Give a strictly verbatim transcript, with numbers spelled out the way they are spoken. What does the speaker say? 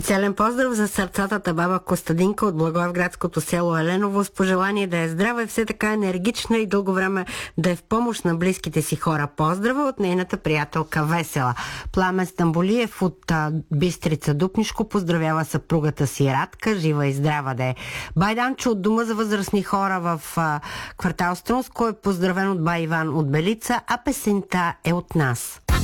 Специален поздрав за сърцатата баба Костадинка от благоевградското село Еленово с пожелание да е здрава и все така енергична и дълго време да е в помощ на близките си хора. Поздрава от нейната приятелка Весела. Пламен Стамболиев от а, Бистрица Дупнишко поздравява съпругата си Радка, жива и здрава да е. Байданчо от Дома за възрастни хора в а, квартал Струнско е поздравен от бай Иван от Белица, а песента е от нас.